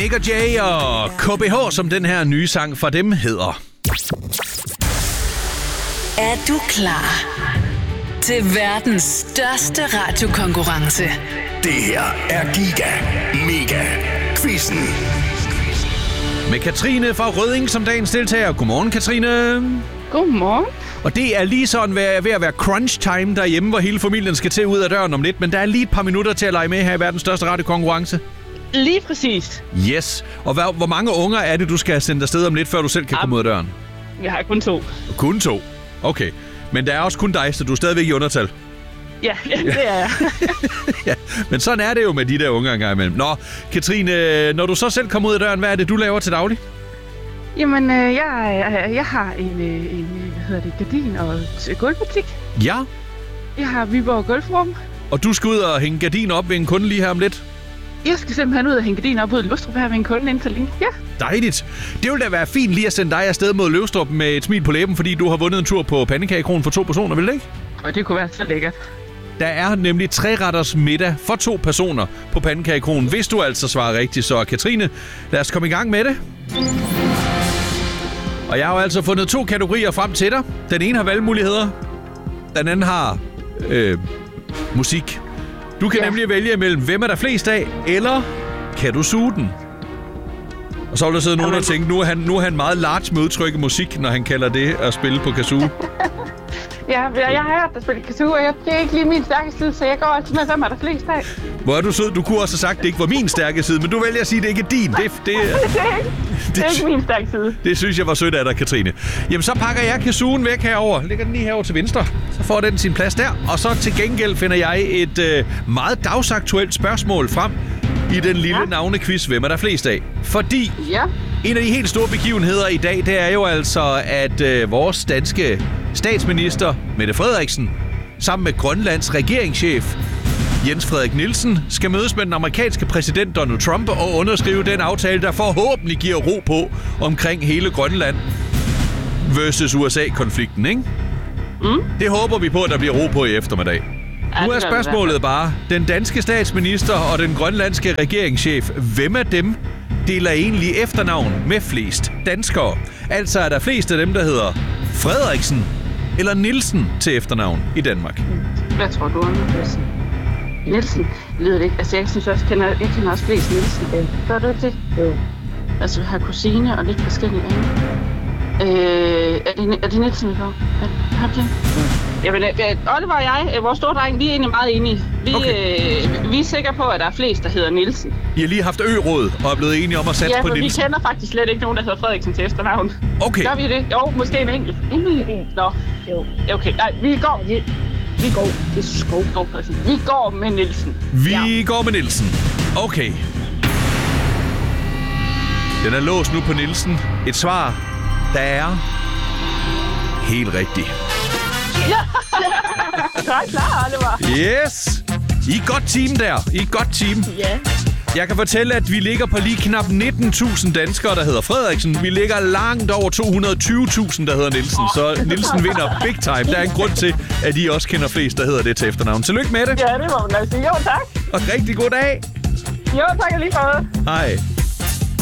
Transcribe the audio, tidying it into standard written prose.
Nick og Jay og KBH, som den her nye sang fra dem hedder. Er du klar til verdens største radiokonkurrence? Det her er Giga Mega Quizzen. Med Katrine fra Rødding som dagens deltager. Godmorgen, Katrine. Godmorgen. Og det er lige sådan ved at være crunch time derhjemme, hvor hele familien skal til ud af døren om lidt. Men der er lige et par minutter til at lege med her i verdens største radiokonkurrence. Lige præcis. Yes. Og hvor mange unger er det, du skal sende afsted om lidt, før du selv kan komme ud af døren? Jeg har kun 2. Kun 2? Okay. Men der er også kun dig, så du er stadigvæk i undertal. Ja, det er jeg. Ja, men sådan er det jo med de der unger engang imellem. Nå, Katrine, når du så selv kommer ud af døren, hvad er det, du laver til daglig? Jamen, jeg har en gardin og gulvbutik. Ja. Jeg har Viborg Gulvrum. Og du skal ud og hænge gardiner op ved en kunde lige her om lidt? Jeg skal simpelthen ud og hænge gardiner op ud i Løvstrup her ved en kunde indtil lige. Ja. Dejligt. Det ville da være fint lige at sende dig afsted mod Løvstrup med et smil på læben, fordi du har vundet en tur på pandekagekronen for 2 personer, vil det ikke? Og det kunne være så lækkert. Der er nemlig 3-retters middag for 2 personer på pandekagekronen, hvis du altså svarer rigtigt. Så Katrine, lad os komme i gang med det. Og jeg har jo altså fundet 2 kategorier frem til dig. Den ene har valgmuligheder. Den anden har musik. Du kan nemlig vælge imellem, hvem er der flest af, eller kan du suge den? Og så vil der sidde nogen og tænke, nu er han meget large med udtryk i musik, når han kalder det at spille på kazoo. Ja, jeg har hørt dig spille kazoo, og det er ikke lige min stærke side, så jeg går altid med, hvem er der flest af. Hvor er du sød. Du kunne også have sagt, at det ikke var min stærke side, men du vælger at sige, at det ikke er din. Det er ikke min stærke side. Det synes jeg var sødt af dig, Katrine. Jamen, så pakker jeg kazooen væk herover. Lægger den lige herover til venstre. Så får den sin plads der. Og så til gengæld finder jeg et meget dagsaktuelt spørgsmål frem i den lille navnequiz, hvem er der flest af. Fordi en af de helt store begivenheder i dag, det er jo altså, at vores danske statsminister, Mette Frederiksen, sammen med Grønlands regeringschef, Jens Frederik Nielsen, skal mødes med den amerikanske præsident Donald Trump og underskrive den aftale, der forhåbentlig giver ro på omkring hele Grønland versus USA-konflikten, ikke? Mm. Det håber vi på, at der bliver ro på i eftermiddag. Nu er spørgsmålet bare, den danske statsminister og den grønlandske regeringschef, hvem af dem deler egentlig efternavn med flest danskere? Altså er der flest af dem, der hedder Frederiksen eller Nielsen til efternavn i Danmark? Hvad tror du om Nielsen? Nielsen lyder det ikke. Altså jeg synes også, jeg kender også flest Nielsen. Gør du ikke det? Jo. Altså vi har kusine og lidt forskellige andre. Er det Nielsen, vi går? Har du det? Jamen, Oliver og jeg, vores store dreng, vi er egentlig meget enige. Vi er sikre på, at der er flest, der hedder Nielsen. I har lige haft ø-råd og er blevet enige om at satse på Nielsen. Ja, vi kender faktisk slet ikke nogen, der hedder Frederiksen til efternavn. Okay. Gør vi det? Jo, måske en enkelt. Nå, jo. Okay, nej, vi går. Det er skov. Vi går med Nielsen. Vi går med Nielsen. Okay. Den er låst nu på Nielsen. Et svar, der er helt rigtigt. Du er klar, Oliver. Yes! I er et godt team der. I er et godt team. Ja. Jeg kan fortælle, at vi ligger på lige knap 19.000 danskere, der hedder Frederiksen. Vi ligger langt over 220.000, der hedder Nielsen. Så Nielsen vinder big time. Der er en grund til, at I også kender flest, der hedder det til efternavn. Tillykke med det. Ja, det må man da sige. Jo, tak. Og rigtig god dag. Jo, tak lige for det. Hej.